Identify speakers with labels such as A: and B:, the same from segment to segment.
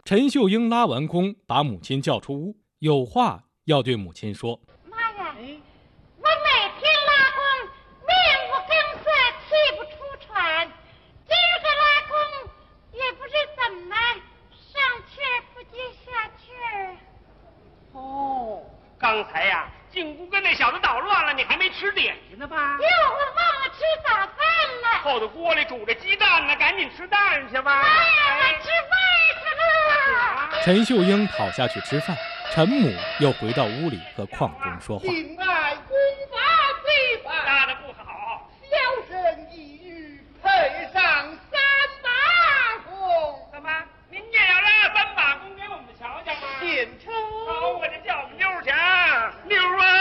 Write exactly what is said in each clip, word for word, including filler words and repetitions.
A: 陈秀英拉完弓，把母亲叫出屋，有话要对母亲说。
B: 妈呀，我每天拉弓，面无更色，气不出喘。今儿个拉弓，也不知怎么上气儿不接下气儿。
C: 哦，刚才呀、啊，进屋跟那小子捣乱了，你还没吃点心呢吧？
B: 哟，我忘了吃早饭了。
C: 后头锅里煮着鸡蛋呢，赶紧吃蛋去吧。
B: 妈呀，我吃饭去了。
A: 陈秀英跑下去吃饭，陈母又回到屋里和邝中说话。
D: 敬爱功法最法，
C: 拉得不好，
D: 小生一语配上三把弓。
C: 怎么？您也要拉三把弓给我们瞧瞧吗？
D: 献丑。
C: 好，我就叫我们妞儿去啊，妞儿啊！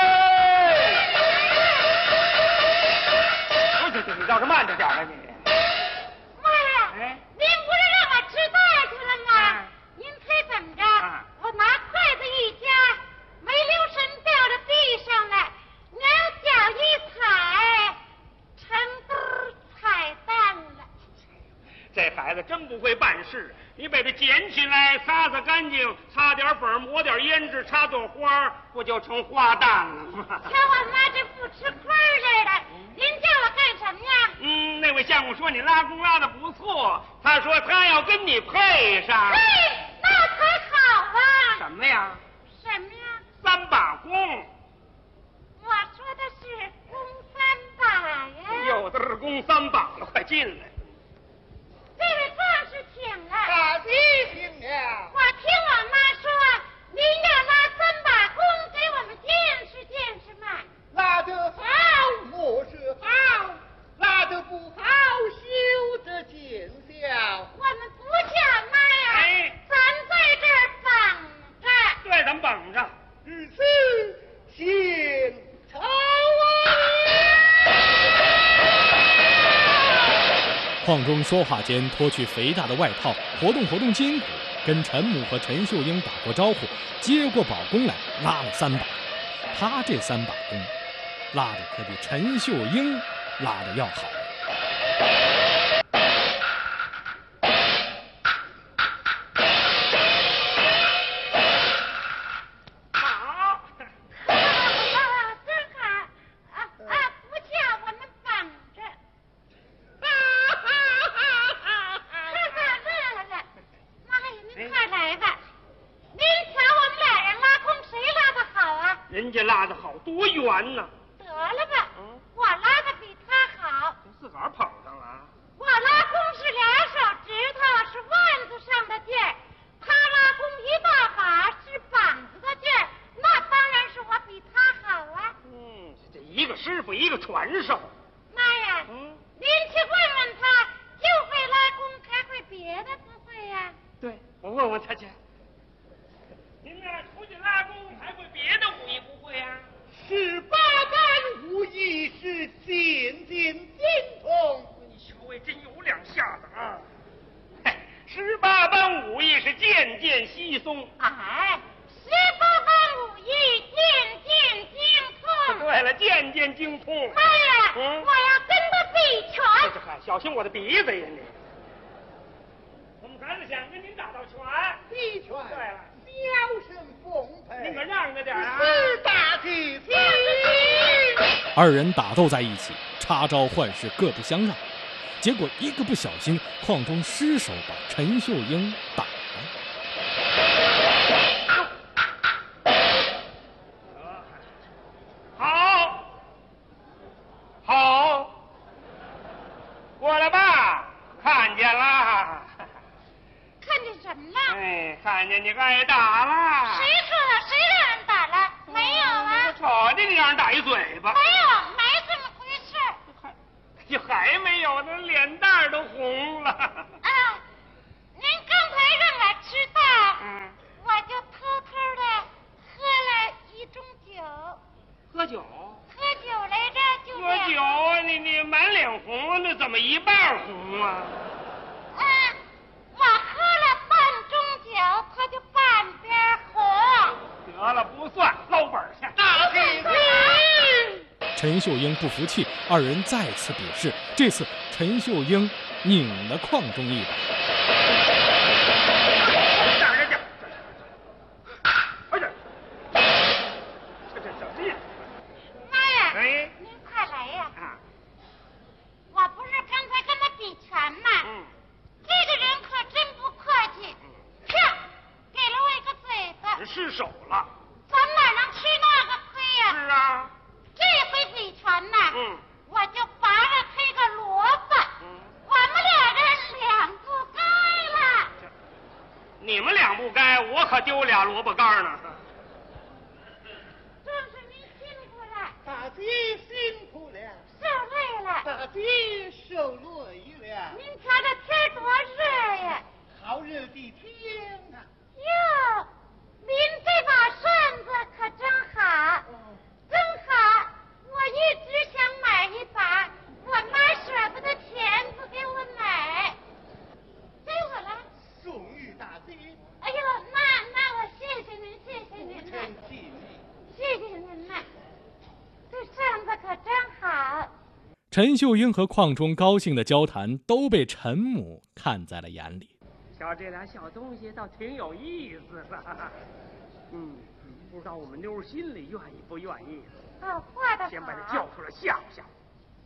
C: 对对对，你倒是慢着点啊你。
B: 妈呀！
C: 哎，
B: 您不是让我吃饭去了吗？
C: 啊、
B: 您猜怎么着？
C: 啊、
B: 我拿筷子一夹，没留神掉到地上了，两脚一踩，成堆踩蛋了。
C: 这孩子真不会办事，你把它捡起来，擦擦干净，擦点粉，抹点胭脂，插朵花，不就成花旦了吗？
B: 瞧我妈这不吃亏似的，您叫我干什么呀？
C: 嗯，那位相公说你拉弓拉得不错，他说他要跟你配上。
B: 嘿，那才好啊！
C: 什么呀？
B: 什么呀？
C: 三把弓。
B: 我说的是弓三把呀。
C: 有的是弓三把了，快进来。
B: 这位壮士请了。
D: 大弟请了。
B: 我听我妈说，您要拉三把弓给我们见识见识嘛。
D: 拉得好，莫是好；拉得不好，休得见笑。
B: 我们不叫妈呀，
C: 哎，
B: 咱在这儿绑着。
C: 对，咱们绑着。
D: 如此，献丑啊！
A: 邝中说话间脱去肥大的外套，活动活动筋骨，跟陈母和陈秀英打过招呼，接过宝弓来拉了三把。他这三把弓拉的可比陈秀英拉的要好。
C: 好，
B: 真好啊啊！不叫我们绑着。快快乐了，妈呀，您快来吧！您瞧我们俩人拉弓，谁拉的好啊？
C: 人家拉得好，多圆呢。
B: 得了吧，嗯、我拉的比他好。
C: 自个儿捧上了。
B: 我拉弓是俩手指头，是腕子上的劲儿；他拉弓一大把，是膀子的劲儿。那当然是我比他好啊。
C: 嗯，这一个师傅，一个传授。
B: 妈呀，嗯，您去问问他，就会拉弓，还会别的不会呀、啊？
C: 对，我问问他去。您呢，出去拉弓，还会别的武艺不会呀、啊？
D: 十八般武艺是渐渐精通。
C: 你小尉真有两下子啊！嘿，十八般武艺是渐渐稀松。
B: 哎，十八般武艺渐渐精通。
C: 对了，渐渐精通。
B: 妈呀，嗯、我要跟他比拳。
C: 这嗨，小心我的鼻子呀你！我们孩子想跟您打道拳。
D: 比拳。
C: 对了。
D: 小生奉陪，
C: 你可让着点啊！
D: 是大弟子。
A: 二人打斗在一起，插招换式，各不相让。结果一个不小心，邝中失手把陈秀英打了。
C: 好，好，过来吧，看见了。
B: 看见什么了？
C: 哎，看见你挨打了。
B: 谁说的？谁让人打了？没有啊。
C: 我瞅见你让人打一嘴巴。
B: 没有，没这么回事。
C: 还，就还没有，那脸蛋都红了。
B: 啊，您刚才让我吃饭，嗯，我就偷偷的喝了一盅酒。
C: 喝酒？
B: 喝酒来着，就
C: 喝酒啊！你你满脸红，那怎么一半红啊？
B: 啊。我喝了半盅酒，他就半边红。
C: 得了，不算，捞本去。
D: 大弟子。
A: 陈秀英不服气，二人再次比试。这次陈秀英拧了邝中一把。
C: 手了。
B: 咱哪能吃那个亏呀、
C: 是啊。
B: 这回比全呐，
C: 嗯，
B: 我就拔了他个萝卜，
C: 嗯，
B: 我们俩人两不该了。
C: 你们两不该，我可丢俩萝卜干呢。
B: 正是您辛苦了，
D: 大姐辛苦了，
B: 受累了。
D: 大姐受累了。
B: 您瞧这天多热呀！
D: 好热的天啊！
B: 哟，您这把扇子可真好，真好！我一直想买一把，我妈舍不得钱不给我买，给我了。
D: 送与大姐。
B: 哎呦，那那我谢谢您，谢谢您
D: 不
B: 呐，
D: 成敬意。
B: 谢谢您呐，这扇子可真好。
A: 陈秀英和邝忠高兴的交谈都被陈母看在了眼里。
C: 瞧这俩小东西倒挺有意思的。嗯，不知道我们妞心里愿意不愿意。
B: 哦，画的好。
C: 先把他叫出来吓唬吓唬。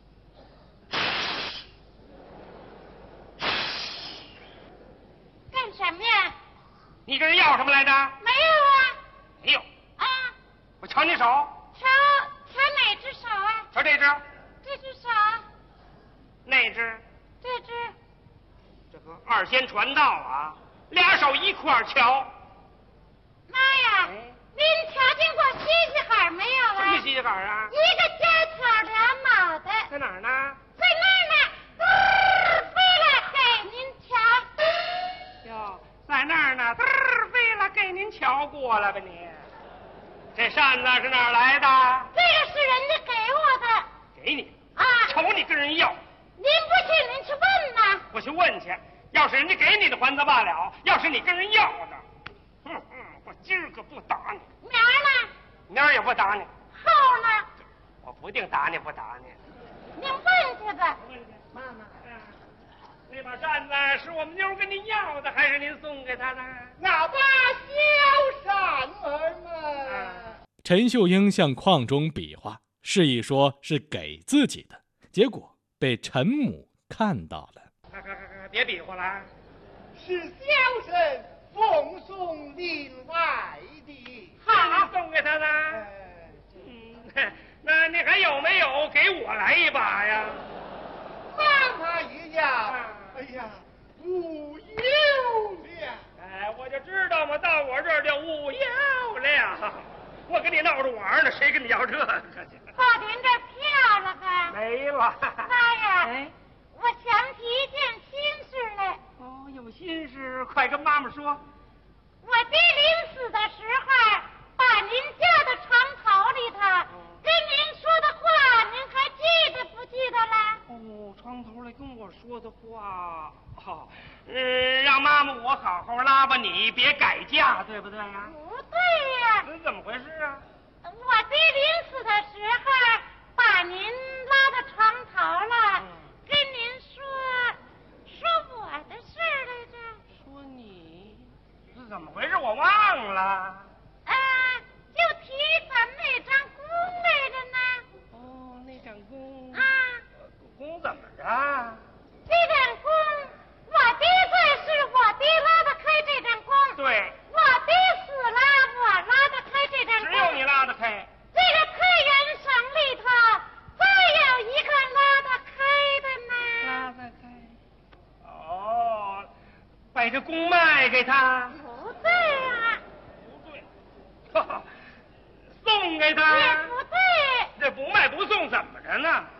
B: 干什么呀？
C: 你这人要什么来着？
B: 没有啊。
C: 没有。
B: 啊，
C: 我瞧你手。
B: 瞧瞧哪只手啊？
C: 瞧这只。
B: 这只手。
C: 那只。
B: 这只。
C: 这个二仙传道啊，俩手一块儿瞧。
B: 妈呀！
C: 哎
B: 您瞧见过西西海没有啊？
C: 什么西西海啊？
B: 一个尖挑俩脑袋。
C: 在哪儿呢？
B: 在那儿呢，嘚飞了给您瞧。
C: 哟，在那儿呢，嘚儿飞了，给您瞧过了吧你？这扇子是哪儿来的？
B: 这个是人家给我的。
C: 给你
B: 啊！
C: 瞅你跟人要。
B: 您不信，您去问呐。
C: 我去问去，要是人家给你的还则罢了，要是你跟人要的，哼哼，我今儿个不打你。
B: 明儿呢？
C: 明儿也不打你。
B: 后呢？
C: 我不定打你不打你。
B: 您问去吧。
C: 妈妈，那把扇子是我们妞跟您要的，还是您送给她的？
D: 那把小扇儿嘛。
A: 陈秀英向邝忠比划，示意说是给自己的，结果被陈母看到了。
C: 快快快快，别比划了。
D: 是小生奉送另外的。
C: 好，送给他的。
D: 哎
C: 嗯，那你还有没有给我来一把呀？
D: 妈妈一样。哎呀，无有了。
C: 哎，我就知道嘛，到我这儿就无有了。我跟你闹着玩呢，谁跟你要这个去？
B: 把您这票了吧？
C: 没了。
B: 妈呀！
C: 哎，
B: 我想起一件心事来。
C: 哦，有心事，快跟妈妈说。
B: 我爹临死的时候，把您叫到床头里头，跟您说的话，您还记得不记得了？
C: 哦，床头来跟我说的话，哦，嗯，让妈妈我好好拉吧你，别改嫁，对不对呀？
B: 不对呀、
C: 这怎么回事啊？
B: 我爹临死的时候，把您拉到床头了，跟您说说我的事儿来着。
C: 说你是怎么回事？我忘了。
B: 啊，就提咱们那张弓来着呢。
C: 哦，那张弓
B: 啊，
C: 弓怎么着？
B: 这张弓，我爹在世，我爹拉得开这张弓。
C: 对，
B: 我爹死了，我拉得开这张弓。
C: 只有你拉得开。
B: 这个太原省里头，再有一个拉得开的呢。
C: 拉得开。哦，把这弓卖给他。
B: 不对啊，
C: 不对，哈哈，送给他。
B: 也不对。
C: 这不卖不送怎么着呢？